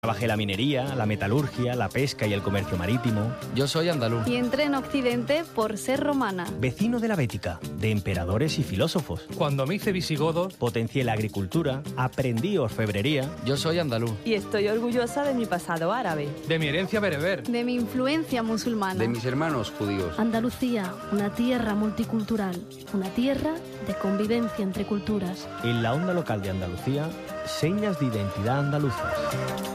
Trabajé la minería, la metalurgia, la pesca y el comercio marítimo. Yo soy andaluz. Y entré en Occidente por ser romana. Vecino de la Bética, de emperadores y filósofos. Cuando me hice visigodo, Potencié la agricultura, aprendí orfebrería. Yo soy andaluz. Y estoy orgullosa de mi pasado árabe. de mi herencia bereber. De mi influencia musulmana. De mis hermanos judíos. Andalucía, una tierra multicultural, una tierra de convivencia entre culturas. En la onda local de Andalucía, señas de identidad andaluzas.